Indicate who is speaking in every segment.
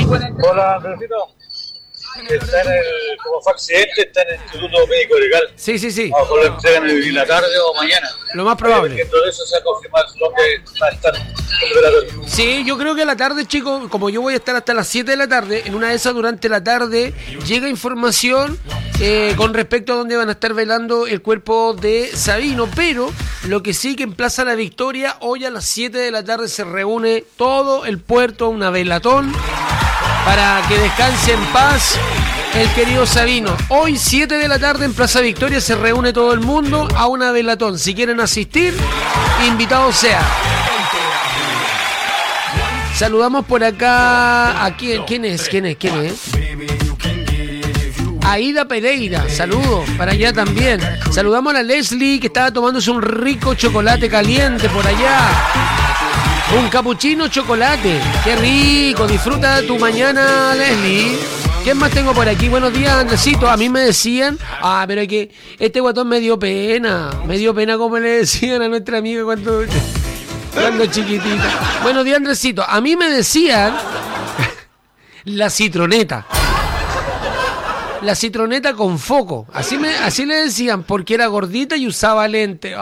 Speaker 1: Hola, Andresito. Está como fue accidente, está en el Instituto Médico Legal.
Speaker 2: Sí.
Speaker 1: A lo mejor lo entregan en la tarde o mañana.
Speaker 2: Lo más probable.
Speaker 1: Todo eso se ha confirmado dónde va a estar el velatorio.
Speaker 2: Sí, yo creo que a la tarde, chicos, como yo voy a estar hasta las 7 de la tarde, en una de esas durante la tarde llega información con respecto a dónde van a estar velando el cuerpo de Sabino, pero lo que sí que en Plaza La Victoria hoy a las 7 de la tarde se reúne todo el puerto, una velatón, para que descanse en paz el querido Sabino. Hoy 7 de la tarde en Plaza Victoria se reúne todo el mundo a una velatón. Si quieren asistir, invitados sea. Saludamos por acá a quién es. Aida Pereira, saludos para allá también. Saludamos a la Leslie que estaba tomándose un rico chocolate caliente por allá. Un capuchino chocolate, qué rico, disfruta tu mañana, Leslie. ¿Quién más tengo por aquí? Buenos días, Andresito. A mí me decían, pero es que este guatón me dio pena como le decían a nuestra amiga cuando chiquitita. Buenos días, Andresito. A mí me decían la citroneta con foco. Así le decían, porque era gordita y usaba lente.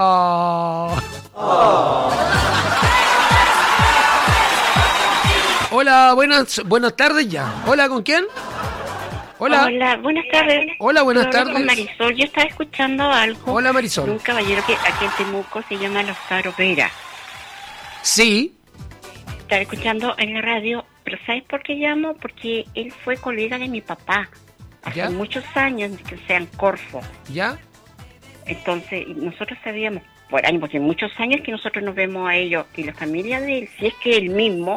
Speaker 2: Hola, buenas tardes ya. Hola, ¿con quién? Hola,
Speaker 3: buenas tardes.
Speaker 2: Hola, buenas tardes.
Speaker 3: Con Marisol, yo estaba escuchando algo.
Speaker 2: Hola, Marisol.
Speaker 3: Un caballero que aquí en Temuco se llama Lautaro Vera.
Speaker 2: Sí.
Speaker 3: Estaba escuchando en la radio, pero ¿sabes por qué llamo? Porque él fue colega de mi papá. Hace muchos años, que sea en Corfo.
Speaker 2: ¿Ya?
Speaker 3: Entonces, nosotros sabíamos, porque muchos años que nosotros nos vemos a ellos, y la familia de él, si es que él mismo,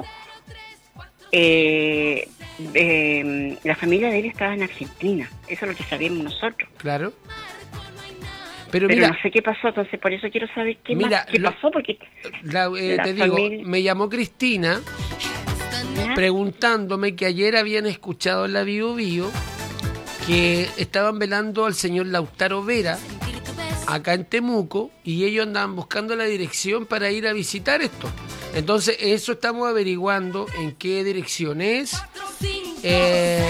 Speaker 3: la familia de él estaba en Argentina. Eso es lo que sabíamos nosotros.
Speaker 2: Claro.
Speaker 3: Pero
Speaker 2: mira,
Speaker 3: no sé qué pasó, entonces por eso quiero saber qué pasó, porque
Speaker 2: te digo, me llamó Cristina preguntándome que ayer habían escuchado en la Bio Bio que estaban velando al señor Lautaro Vera acá en Temuco y ellos andaban buscando la dirección para ir a visitar esto. Entonces eso estamos averiguando en qué dirección es